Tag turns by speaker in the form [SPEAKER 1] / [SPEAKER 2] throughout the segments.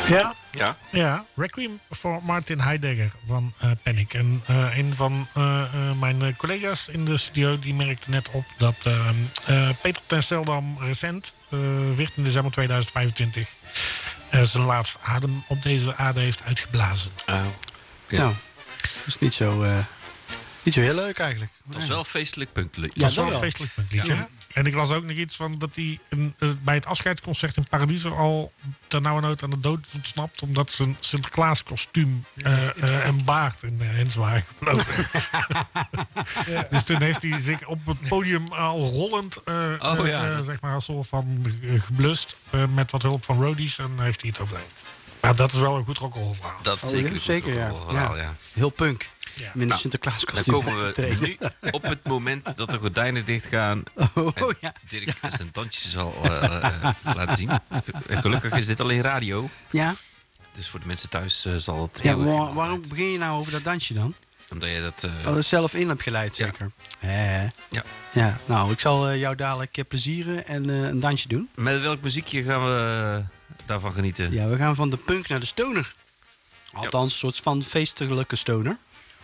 [SPEAKER 1] Ja, Requiem voor Martin Heidegger van Panic. En een van mijn collega's in de studio die merkte net op dat Peter ten Seldam recent, weer in december 2025, zijn laatste adem op deze aarde heeft uitgeblazen.
[SPEAKER 2] Ja. Nou, dat is niet zo heel leuk eigenlijk.
[SPEAKER 3] Dat is wel een feestelijk puntliedje.
[SPEAKER 1] Dat is wel een feestelijk puntliedje. Ja. En ik las ook nog iets van dat hij bij het afscheidsconcert in Paradiso al ternauwernood aan de dood is ontsnapt, omdat zijn Sinterklaas kostuum en baard in de hens waren gevlogen. Dus toen heeft hij zich op het podium al rollend zeg maar, als soort van geblust met wat hulp van roadies en heeft hij het overleefd. Maar dat is wel een goed rock'n'roll verhaal.
[SPEAKER 3] Dat is zeker een goed rock'n'roll verhaal, ja.
[SPEAKER 2] Heel punk.
[SPEAKER 1] Ja.
[SPEAKER 2] Met een Sinterklaas kostuum.
[SPEAKER 3] Dan komen we nu op het moment dat de gordijnen dichtgaan. En Dirk zijn tandjes zal laten zien. Gelukkig is dit alleen radio.
[SPEAKER 2] Ja.
[SPEAKER 3] Dus voor de mensen thuis zal het
[SPEAKER 2] heel erg. Waarom begin je nou over dat dansje dan?
[SPEAKER 3] Omdat je dat...
[SPEAKER 2] zelf in hebt geleid, zeker?
[SPEAKER 3] Ja.
[SPEAKER 2] Nou, ik zal jou dadelijk plezieren en een dansje doen.
[SPEAKER 3] Met welk muziekje gaan we daarvan genieten?
[SPEAKER 2] Ja, we gaan van de punk naar de stoner. Althans, een soort van feestelijke stoner.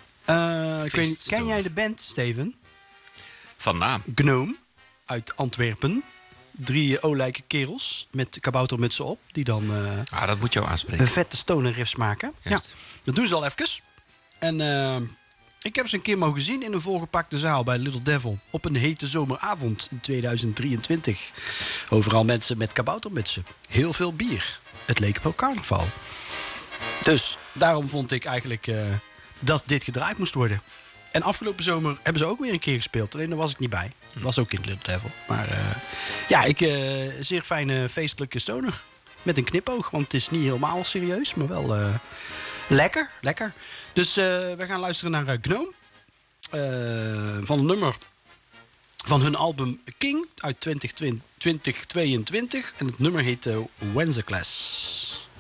[SPEAKER 2] Ken jij de band, Steven?
[SPEAKER 3] Van naam.
[SPEAKER 2] Gnome, uit Antwerpen. 3 olijke kerels met kaboutermutsen op. Die dan
[SPEAKER 3] dat moet jou aanspreken.
[SPEAKER 2] een vette stoner riffs maken.
[SPEAKER 3] Juist.
[SPEAKER 2] Ja, dat doen ze al even. En ik heb ze een keer mogen zien in een volgepakte zaal bij Little Devil. Op een hete zomeravond in 2023. Overal mensen met kaboutermutsen. Heel veel bier. Het leek wel carnaval. Dus daarom vond ik eigenlijk dat dit gedraaid moest worden. En afgelopen zomer hebben ze ook weer een keer gespeeld. Alleen daar was ik niet bij. Was ook in Little Devil. Maar zeer fijne feestelijke stoner. Met een knipoog, want het is niet helemaal serieus, maar wel lekker. Dus we gaan luisteren naar Gnome. Van een nummer van hun album King uit 2022. En het nummer heet Wenceslas.